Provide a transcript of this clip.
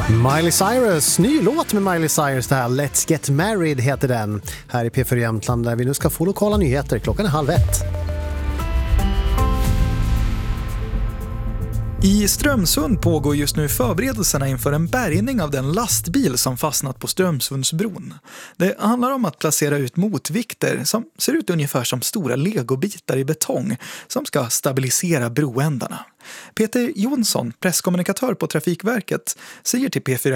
Miley Cyrus, ny låt med Miley Cyrus det här. Let's Get Married heter den. Här i P4 Jämtland där vi nu ska få lokala nyheter. Klockan är 12:30. I Strömsund pågår just nu förberedelserna inför en bärgning av den lastbil som fastnat på Strömsundsbron. Det handlar om att placera ut motvikter som ser ut ungefär som stora legobitar i betong som ska stabilisera broändarna. Peter Jonsson, presskommunikatör på Trafikverket, säger till P4